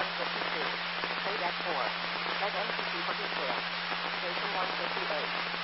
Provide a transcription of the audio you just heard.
152. Plate at 4. Let MCC for details. Station 158.